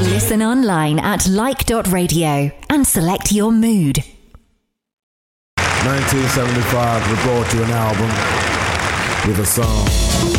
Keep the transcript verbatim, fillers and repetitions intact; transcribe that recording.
Listen online at like dot radio and select your mood. nineteen seventy-five, we brought you an album with a song.